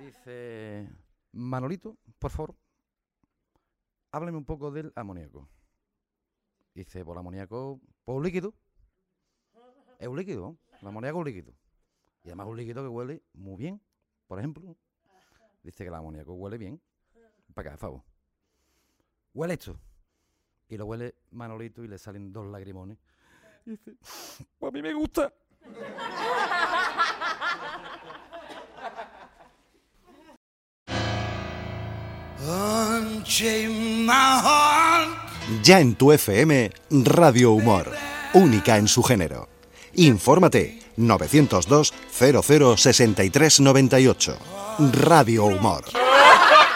Dice, Manolito, por favor, háblame un poco del amoníaco. Dice, por el amoníaco, pues un líquido. Es un líquido, ¿no? El amoníaco es un líquido. Y además un líquido que huele muy bien. Por ejemplo, dice que el amoníaco huele bien. Para acá, a favor. Huele esto. Y lo huele Manolito y le salen 2 lagrimones. Y dice, pues a mí me gusta. Ya en tu FM, Radio Humor, única en su género. Infórmate 902 00 63 98. Radio Humor.